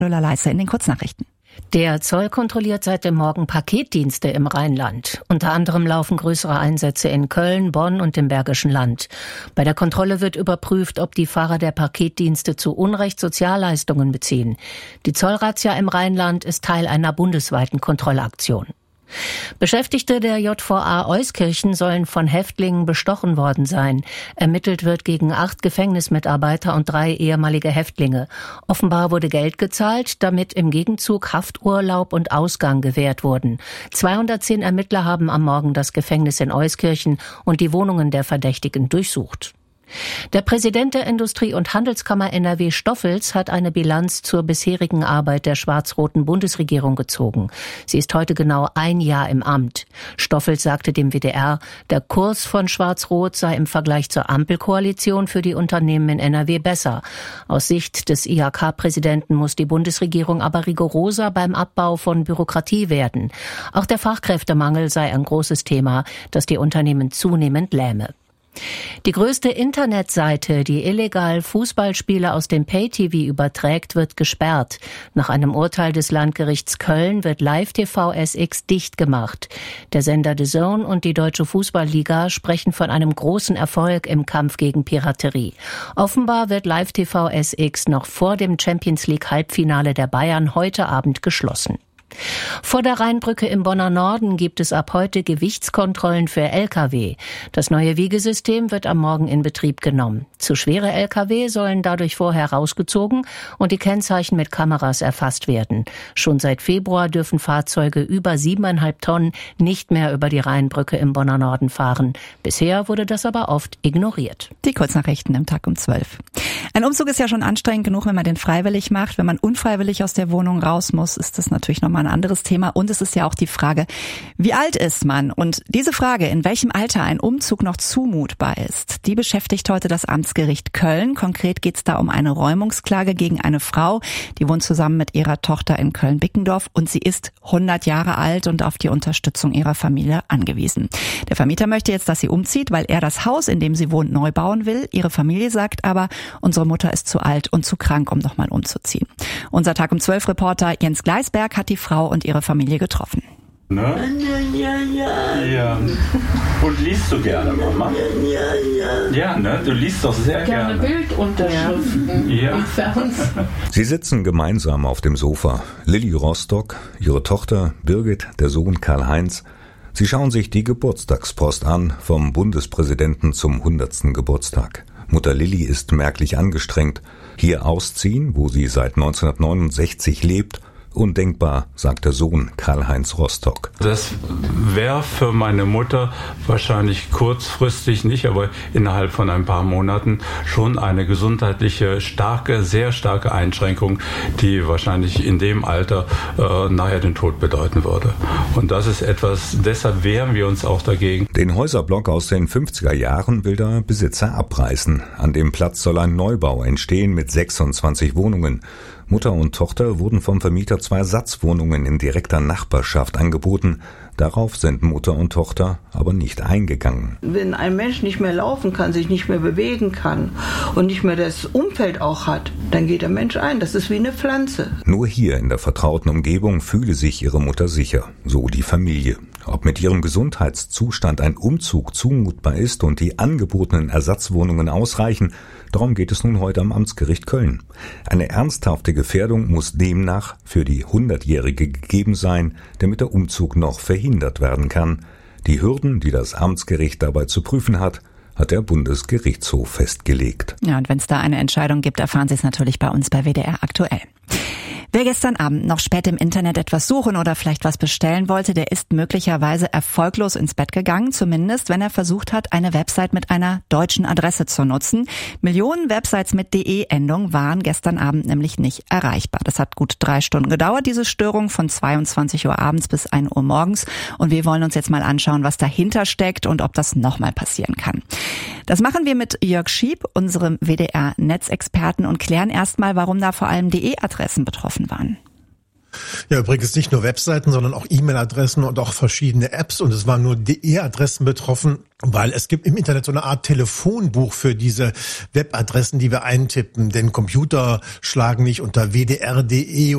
Müller-Leisse in den Kurznachrichten. Der Zoll kontrolliert seit dem Morgen Paketdienste im Rheinland. Unter anderem laufen größere Einsätze in Köln, Bonn und dem Bergischen Land. Bei der Kontrolle wird überprüft, ob die Fahrer der Paketdienste zu Unrecht Sozialleistungen beziehen. Die Zollrazzia im Rheinland ist Teil einer bundesweiten Kontrollaktion. Beschäftigte der JVA Euskirchen sollen von Häftlingen bestochen worden sein. Ermittelt wird gegen 8 Gefängnismitarbeiter und 3 ehemalige Häftlinge. Offenbar wurde Geld gezahlt, damit im Gegenzug Hafturlaub und Ausgang gewährt wurden. 210 Ermittler haben am Morgen das Gefängnis in Euskirchen und die Wohnungen der Verdächtigen durchsucht. Der Präsident der Industrie- und Handelskammer NRW Stoffels hat eine Bilanz zur bisherigen Arbeit der schwarz-roten Bundesregierung gezogen. Sie ist heute genau 1 Jahr im Amt. Stoffels sagte dem WDR, der Kurs von Schwarz-Rot sei im Vergleich zur Ampelkoalition für die Unternehmen in NRW besser. Aus Sicht des IHK-Präsidenten muss die Bundesregierung aber rigoroser beim Abbau von Bürokratie werden. Auch der Fachkräftemangel sei ein großes Thema, das die Unternehmen zunehmend lähme. Die größte Internetseite, die illegal Fußballspiele aus dem Pay-TV überträgt, wird gesperrt. Nach einem Urteil des Landgerichts Köln wird Live-TV SX dicht gemacht. Der Sender DAZN und die Deutsche Fußballliga sprechen von einem großen Erfolg im Kampf gegen Piraterie. Offenbar wird Live-TV SX noch vor dem Champions-League-Halbfinale der Bayern heute Abend geschlossen. Vor der Rheinbrücke im Bonner Norden gibt es ab heute Gewichtskontrollen für Lkw. Das neue Wiegesystem wird am Morgen in Betrieb genommen. Zu schwere Lkw sollen dadurch vorher rausgezogen und die Kennzeichen mit Kameras erfasst werden. Schon seit Februar dürfen Fahrzeuge über 7,5 Tonnen nicht mehr über die Rheinbrücke im Bonner Norden fahren. Bisher wurde das aber oft ignoriert. Die Kurznachrichten am Tag um 12. Ein Umzug ist ja schon anstrengend genug, wenn man den freiwillig macht. Wenn man unfreiwillig aus der Wohnung raus muss, ist das natürlich nochmal ein anderes Thema. Und es ist ja auch die Frage, wie alt ist man? Und diese Frage, in welchem Alter ein Umzug noch zumutbar ist, die beschäftigt heute das Amtsgericht Köln. Konkret geht es da um eine Räumungsklage gegen eine Frau, die wohnt zusammen mit ihrer Tochter in Köln-Bickendorf und sie ist 100 Jahre alt und auf die Unterstützung ihrer Familie angewiesen. Der Vermieter möchte jetzt, dass sie umzieht, weil er das Haus, in dem sie wohnt, neu bauen will. Ihre Familie sagt aber, unsere Mutter ist zu alt und zu krank, um nochmal umzuziehen. Unser Tag um 12 Reporter Jens Gleisberg hat die Frau und ihre Familie getroffen. Ne? Ja. Und liest du gerne, Mama? Ja, ne? Du liest doch sehr gerne. Bildunterschriften im Fernsehen. Sie sitzen gemeinsam auf dem Sofa. Lilly Rostock, ihre Tochter Birgit, der Sohn Karl-Heinz. Sie schauen sich die Geburtstagspost an vom Bundespräsidenten zum 100. Geburtstag. Mutter Lilly ist merklich angestrengt. Hier ausziehen, wo sie seit 1969 lebt, undenkbar, sagt der Sohn Karl-Heinz Rostock. Das wäre für meine Mutter wahrscheinlich kurzfristig nicht, aber innerhalb von ein paar Monaten schon eine gesundheitliche, sehr starke Einschränkung, die wahrscheinlich in dem Alter nachher den Tod bedeuten würde. Und das ist etwas, deshalb wehren wir uns auch dagegen. Den Häuserblock aus den 50er Jahren will der Besitzer abreißen. An dem Platz soll ein Neubau entstehen mit 26 Wohnungen. Mutter und Tochter wurden vom Vermieter 2 Ersatzwohnungen in direkter Nachbarschaft angeboten. Darauf sind Mutter und Tochter aber nicht eingegangen. Wenn ein Mensch nicht mehr laufen kann, sich nicht mehr bewegen kann und nicht mehr das Umfeld auch hat, dann geht der Mensch ein. Das ist wie eine Pflanze. Nur hier in der vertrauten Umgebung fühle sich ihre Mutter sicher, so die Familie. Ob mit ihrem Gesundheitszustand ein Umzug zumutbar ist und die angebotenen Ersatzwohnungen ausreichen, darum geht es nun heute am Amtsgericht Köln. Eine ernsthafte Gefährdung muss demnach für die 100-Jährige gegeben sein, damit der Umzug noch verhindert werden kann. Die Hürden, die das Amtsgericht dabei zu prüfen hat der Bundesgerichtshof festgelegt. Ja, und wenn es da eine Entscheidung gibt, erfahren Sie es natürlich bei uns bei WDR aktuell. Wer gestern Abend noch spät im Internet etwas suchen oder vielleicht was bestellen wollte, der ist möglicherweise erfolglos ins Bett gegangen, zumindest wenn er versucht hat, eine Website mit einer deutschen Adresse zu nutzen. Millionen Websites mit DE-Endung waren gestern Abend nämlich nicht erreichbar. Das hat gut 3 Stunden gedauert, diese Störung von 22 Uhr abends bis 1 Uhr morgens. Und wir wollen uns jetzt mal anschauen, was dahinter steckt und ob das nochmal passieren kann. Das machen wir mit Jörg Schieb, unserem WDR-Netzexperten, und klären erstmal, warum da vor allem DE-Adressen betroffen waren. Ja, übrigens nicht nur Webseiten, sondern auch E-Mail-Adressen und auch verschiedene Apps. Und es waren nur DE-Adressen betroffen, weil es gibt im Internet so eine Art Telefonbuch für diese Webadressen, die wir eintippen. Denn Computer schlagen nicht unter wdr.de